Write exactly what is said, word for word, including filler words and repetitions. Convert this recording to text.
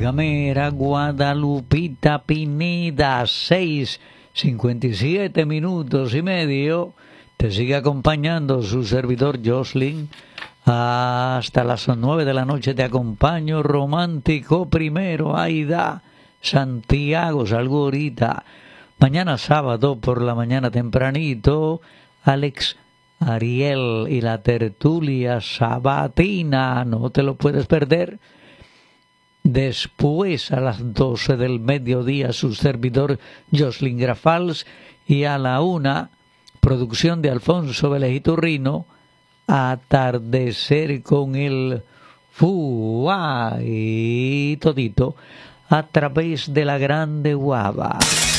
Gamera, Guadalupita, Pineda, seis, cincuenta y siete minutos y medio. Te sigue acompañando su servidor Jocelyn. Hasta las nueve de la noche te acompaño. Romántico primero, Aida, Santiago, salgo ahorita. Mañana sábado por la mañana tempranito, Alex, Ariel y la tertulia sabatina, no te lo puedes perder. Después a las doce del mediodía su servidor Jocelyn Grafals, y a la una producción de Alfonso Vélez Iturrino, Atardecer con el Fua y todito a través de la Grande Guava.